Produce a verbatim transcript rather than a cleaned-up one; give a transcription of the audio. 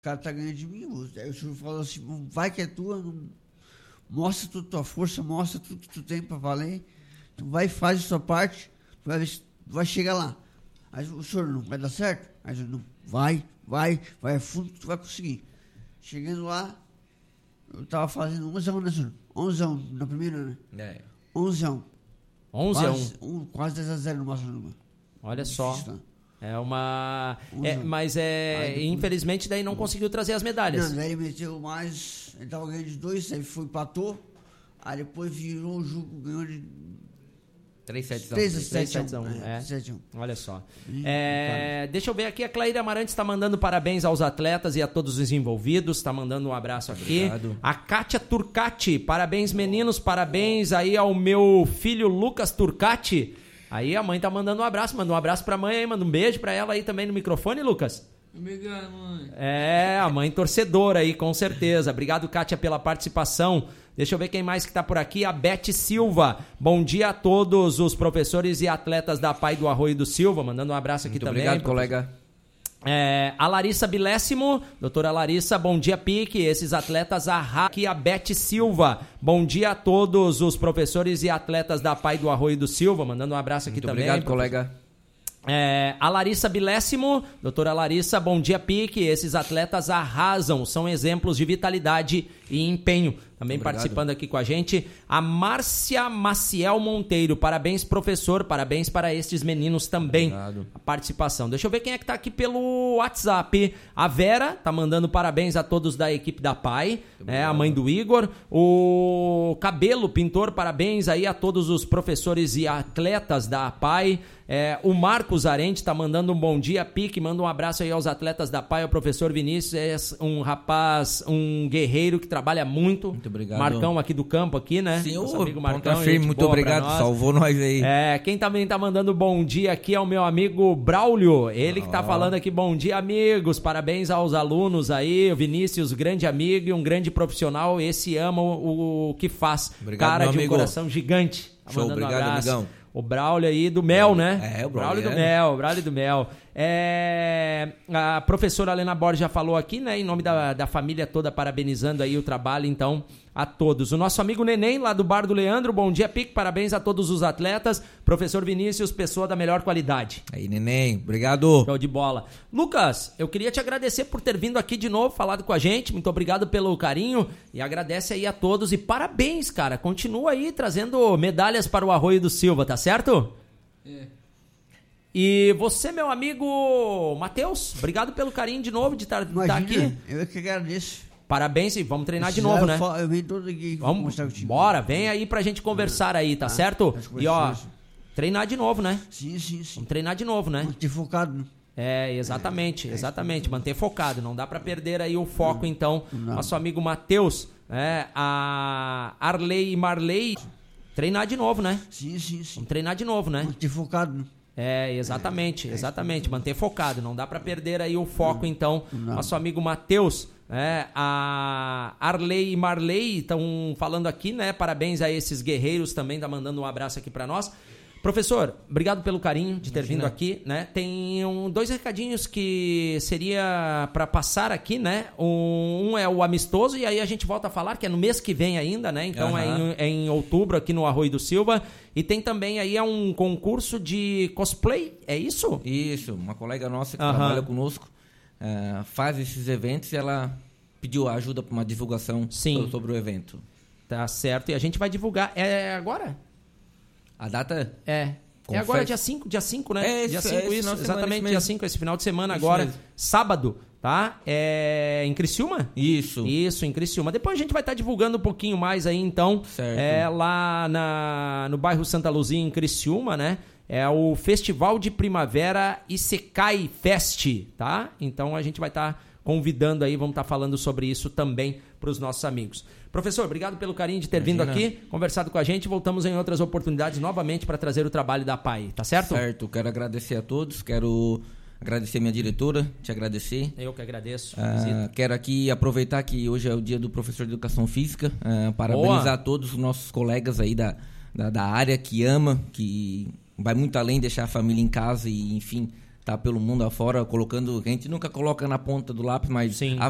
cara tá ganhando de mim. Aí o senhor falou assim, vai que é tua, não, mostra toda a tua força, mostra tudo que tu tem pra valer, tu vai e faz a sua parte, tu vai, ver se tu vai chegar lá. Aí o senhor, não vai dar certo? Aí o senhor, não, vai, vai, vai a fundo que tu vai conseguir. Chegando lá, eu tava fazendo onze a um, né, senhor? onze a um na primeira, né? É. onze a um. onze a um. Um, quase dez a zero no Massaranduba. Olha só. Difícil, tá? É uma... É, mas é... Aí depois... Infelizmente daí não conseguiu trazer as medalhas. Não, daí ele meteu mais... Ele tava ganhando de dois, aí foi, empatou. Aí depois virou o jogo, ganhou de... três sete a um. É. Olha só. É, deixa eu ver aqui, a Claíra Amarante está mandando parabéns aos atletas e a todos os envolvidos. Está mandando um abraço aqui. Obrigado. A Kátia Turcati, parabéns meninos, parabéns aí ao meu filho Lucas Turcati. Aí a mãe tá mandando um abraço, manda um abraço pra mãe aí, manda um beijo pra ela aí também no microfone, Lucas. Obrigado, mãe. É, a mãe torcedora aí, com certeza. Obrigado, Kátia, pela participação. Deixa eu ver quem mais que tá por aqui. A Beth Silva. Bom dia a todos os professores e atletas da Pai do Arroio do Silva. Mandando um abraço aqui Muito também. Obrigado, colega. É, a Larissa Bilésimo, doutora Larissa, bom dia, Pique. Esses atletas, a aqui a Beth Silva. Bom dia a todos os professores e atletas da Pai do Arroio do Silva. Mandando um abraço aqui Muito também. Obrigado, colega. É, a Larissa Bilésimo, doutora Larissa, bom dia, Pique. Esses atletas arrasam, são exemplos de vitalidade e empenho. Também Obrigado. Participando aqui com a gente, a Márcia Maciel Monteiro. Parabéns, professor, parabéns para estes meninos também. Obrigado. A participação. Deixa eu ver quem é que tá aqui pelo WhatsApp. A Vera tá mandando parabéns a todos da equipe da Pai, é, a mãe do Igor. O Cabelo, pintor, parabéns aí a todos os professores e atletas da Pai. É, o Marcos Arente tá mandando um bom dia, Pique, manda um abraço aí aos atletas da Pai, ao professor Vinícius, é um rapaz, um guerreiro que trabalha muito. Muito obrigado. Marcão aqui do campo aqui, né? Sim, Nosso ô, amigo Marcão. ponta firme, muito obrigado, salvou nós aí. É, quem também tá mandando bom dia aqui é o meu amigo Braulio, ele que tá Oh. falando aqui, bom dia, amigos, parabéns aos alunos aí, o Vinícius, grande amigo e um grande profissional, esse ama o, o que faz. Obrigado, cara meu de um amigo. coração gigante. Tá Show, mandando um obrigado, abraço. amigão. O Braulio aí do Mel, né? É, o Braulio, do é. Mel, o Braulio do Mel. É, a professora Helena Borges já falou aqui, né? Em nome da, da família toda, parabenizando aí o trabalho, então, a todos. O nosso amigo Neném, lá do Bar do Leandro, bom dia, Pique, parabéns a todos os atletas. Professor Vinícius, pessoa da melhor qualidade. Aí, Neném, obrigado. Show de bola. Lucas, eu queria te agradecer por ter vindo aqui de novo, falado com a gente. Muito obrigado pelo carinho e agradece aí a todos. E parabéns, cara. Continua aí trazendo medalhas para o Arroio do Silva, tá certo? É. E você, meu amigo Matheus, obrigado pelo carinho de novo de estar aqui. Eu que agradeço. Parabéns e vamos treinar de Se novo, eu né? fa- Eu venho todo aqui. Vamos, mostrar o time. bora, vem aí pra gente conversar aí, tá Ah, certo? acho que E ó, vai ser. treinar de novo, né? Sim, sim, sim. Vamos treinar de novo, né? Manter focado, né? É, exatamente, exatamente. Manter focado, não dá pra perder aí o foco, então. Não. Nosso amigo Matheus, é, a Arley e Marley, treinar de novo, né? Sim, sim, sim. Vamos treinar de novo, né? Manter focado, né? É, exatamente, exatamente. Manter focado, não dá pra perder aí o foco, então. Não. Nosso amigo Matheus, é, a Arley e Marley estão falando aqui, né? Parabéns a esses guerreiros também, tá mandando um abraço aqui pra nós. Professor, obrigado pelo carinho de ter Imagina. vindo aqui, né? Tem um, dois recadinhos que seria para passar aqui, né? Um, um é o amistoso e aí a gente volta a falar que é no mês que vem ainda, né? Então é, Aham. em, é em outubro aqui no Arroio do Silva. E tem também aí é um concurso de cosplay, é isso? Isso, uma colega nossa que Aham. trabalha conosco eh, faz esses eventos e ela pediu ajuda para uma divulgação Sim. so- sobre o evento. Tá certo. E a gente vai divulgar. É agora? A data É. É Confere- agora dia cinco, dia cinco, né? É, dia esse- cinco, é esse isso, final de semana, exatamente, isso dia mesmo. cinco, esse final de semana Isso agora, mesmo. sábado, tá? É em Criciúma? Isso. Isso, em Criciúma. Depois a gente vai estar divulgando um pouquinho mais aí, então, Certo. é lá na, no bairro Santa Luzia, em Criciúma, né? É o Festival de Primavera Isekai Fest, tá? Então a gente vai estar convidando aí, vamos estar falando sobre isso também para os nossos amigos. Professor, obrigado pelo carinho de ter Imagina. vindo aqui, conversado com a gente. Voltamos em outras oportunidades novamente para trazer o trabalho da P A I, tá certo? Certo, quero agradecer a todos, quero agradecer minha diretora, te agradecer. Eu que agradeço. a Ah, visita. quero aqui aproveitar que hoje é o dia do professor de Educação Física, ah, parabenizar Boa. a todos os nossos colegas aí da, da, da área que ama, que vai muito além, deixar a família em casa e, enfim, tá pelo mundo afora, colocando, a gente nunca coloca na ponta do lápis, mas Sim. a